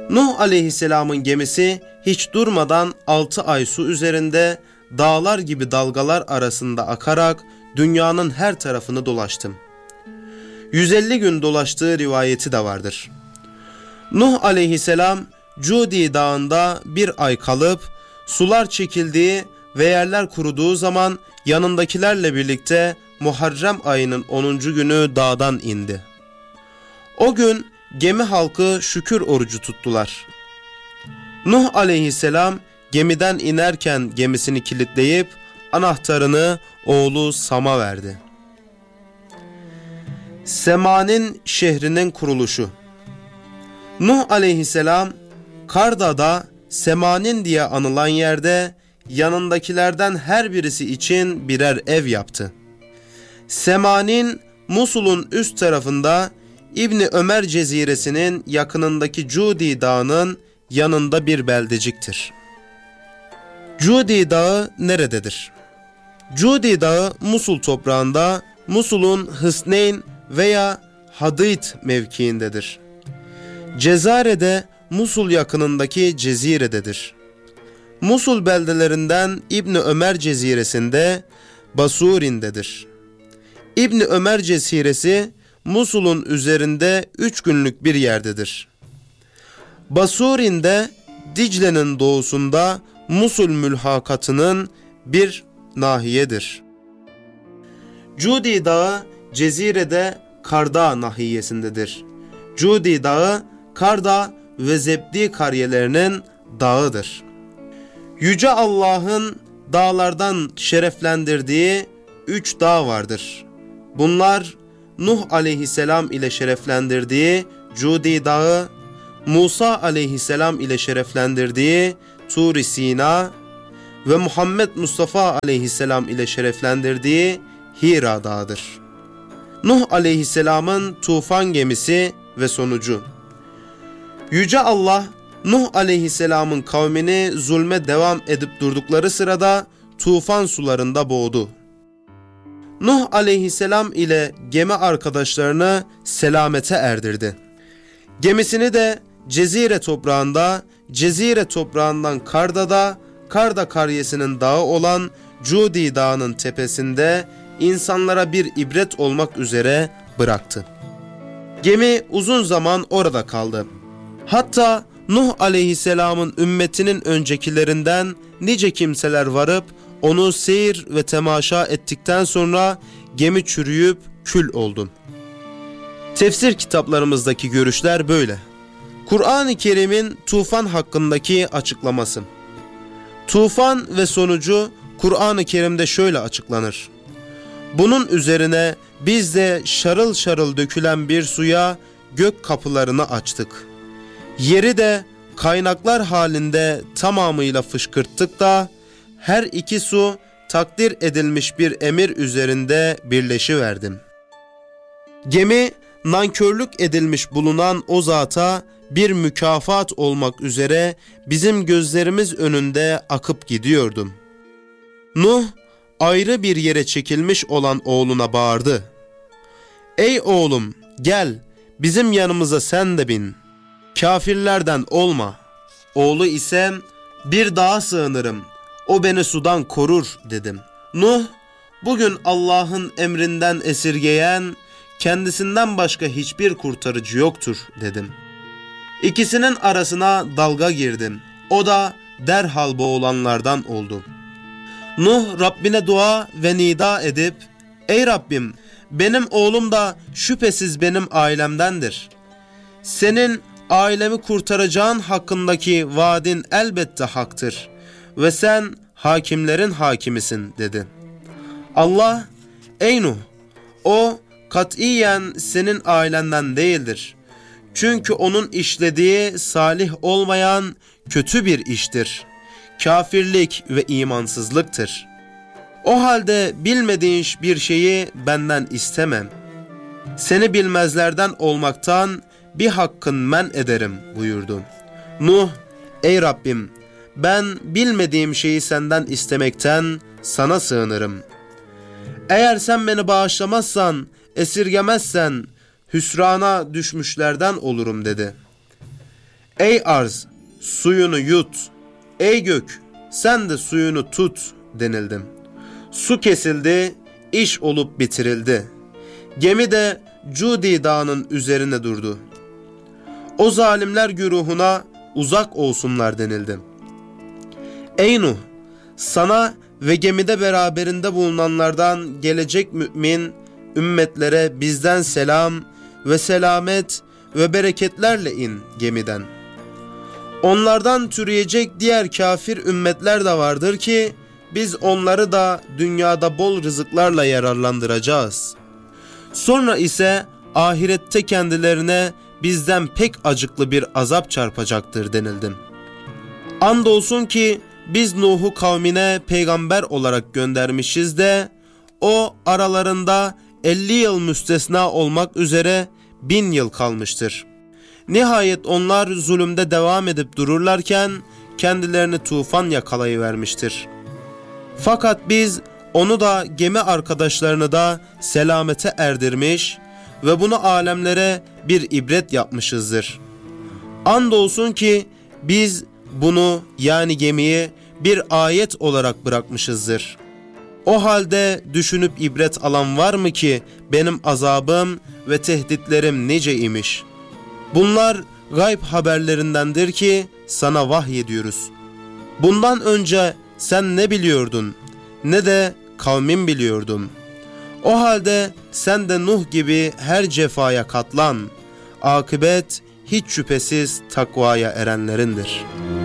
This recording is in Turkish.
Nuh aleyhisselamın gemisi hiç durmadan 6 ay su üzerinde dağlar gibi dalgalar arasında akarak dünyanın her tarafını dolaştı. 150 gün dolaştığı rivayeti de vardır. Nuh aleyhisselam Cudi dağında bir ay kalıp sular çekildiği ve yerler kuruduğu zaman yanındakilerle birlikte Muharrem ayının 10. günü dağdan indi. O gün gemi halkı şükür orucu tuttular. Nuh aleyhisselam gemiden inerken gemisini kilitleyip anahtarını oğlu Sam'a verdi. Sema'nın şehrinin kuruluşu. Nuh aleyhisselam Karda'da Sema'nın diye anılan yerde yanındakilerden her birisi için birer ev yaptı. Sema'nın Musul'un üst tarafında İbni Ömer Ceziresinin yakınındaki Cudi Dağı'nın yanında bir beldeciktir. Cudi Dağı nerededir? Cudi Dağı Musul toprağında Musul'un Hısneyn veya Hadid mevkiindedir. Cezare'de Musul yakınındaki Cezire'dedir. Musul beldelerinden İbni Ömer Ceziresinde Basurin'dedir. İbni Ömer Ceziresi Musul'un üzerinde 3 günlük bir yerdedir. Basurin'de Dicle'nin doğusunda Musul mülhakatının bir nahiyedir. Cudi Dağı Cezire'de Karda nahiyesindedir. Cudi Dağı Karda ve Zebdi kariyelerinin dağıdır. Yüce Allah'ın dağlardan şereflendirdiği 3 dağ vardır. Bunlar Nuh aleyhisselam ile şereflendirdiği Cudi Dağı, Musa aleyhisselam ile şereflendirdiği Tur-i Sina ve Muhammed Mustafa aleyhisselam ile şereflendirdiği Hira Dağı'dır. Nuh aleyhisselamın tufan gemisi ve sonucu. Yüce Allah, Nuh aleyhisselamın kavmini zulme devam edip durdukları sırada tufan sularında boğdu. Nuh aleyhisselam ile gemi arkadaşlarını selamete erdirdi. Gemisini de Cezire toprağında, Cezire toprağından Karda'da, Karda karyesinin dağı olan Cudi Dağı'nın tepesinde insanlara bir ibret olmak üzere bıraktı. Gemi uzun zaman orada kaldı. Hatta Nuh aleyhisselamın ümmetinin öncekilerinden nice kimseler varıp onu seyir ve temaşa ettikten sonra gemi çürüyüp kül oldu. Tefsir kitaplarımızdaki görüşler böyle. Kur'an-ı Kerim'in tufan hakkındaki açıklaması. Tufan ve sonucu Kur'an-ı Kerim'de şöyle açıklanır. Bunun üzerine biz de şarıl şarıl dökülen bir suya gök kapılarını açtık. Yeri de kaynaklar halinde tamamıyla fışkırttık da her iki su takdir edilmiş bir emir üzerinde birleşiverdim. Gemi nankörlük edilmiş bulunan o zata bir mükafat olmak üzere bizim gözlerimiz önünde akıp gidiyordu. Nuh ayrı bir yere çekilmiş olan oğluna bağırdı. Ey oğlum gel bizim yanımıza sen de bin. Kafirlerden olma. Oğlu ise bir dağa sığınırım. O beni sudan korur dedim. Nuh bugün Allah'ın emrinden esirgeyen kendisinden başka hiçbir kurtarıcı yoktur dedim. İkisinin arasına dalga girdim. O da derhal boğulanlardan oldu. Nuh Rabbine dua ve nida edip ey Rabbim benim oğlum da şüphesiz benim ailemdendir. Senin ailemi kurtaracağın hakkındaki vaadin elbette haktır ve sen hakimlerin hakimisin dedi. Allah ey Nuh o katiyen senin ailenden değildir. Çünkü onun işlediği salih olmayan kötü bir iştir. Kafirlik ve imansızlıktır. O halde bilmediğin bir şeyi benden istemem. Seni bilmezlerden olmaktan bir hakkın men ederim buyurdu. Nuh, ey Rabbim ben bilmediğim şeyi senden istemekten sana sığınırım. Eğer sen beni bağışlamazsan, esirgemezsen hüsrana düşmüşlerden olurum dedi. Ey arz, suyunu yut. Ey gök, sen de suyunu tut denildim. Su kesildi, iş olup bitirildi. Gemi de Cudi Dağı'nın üzerine durdu. O zalimler güruhuna uzak olsunlar denildi. Ey Nuh, sana ve gemide beraberinde bulunanlardan gelecek mümin ümmetlere bizden selam ve selamet ve bereketlerle in gemiden. Onlardan türeyecek diğer kafir ümmetler de vardır ki biz onları da dünyada bol rızıklarla yararlandıracağız. Sonra ise ahirette kendilerine bizden pek acıklı bir azap çarpacaktır denildi. Andolsun ki biz Nuh'u kavmine peygamber olarak göndermişiz de o aralarında 50 yıl müstesna olmak üzere 1000 yıl kalmıştır. Nihayet onlar zulümde devam edip dururlarken kendilerini tufan yakalayıvermiştir. Fakat biz onu da gemi arkadaşlarını da selamete erdirmiş ve bunu alemlere bir ibret yapmışızdır. Andolsun ki biz bunu yani gemiyi bir ayet olarak bırakmışızdır. O halde düşünüp ibret alan var mı ki benim azabım ve tehditlerim nice imiş? Bunlar gayb haberlerindendir ki sana vahyediyoruz. Bundan önce sen ne biliyordun ne de kavmin biliyordum. O halde sen de Nuh gibi her cefaya katlan. Akıbet hiç şüphesiz takvaya erenlerindir.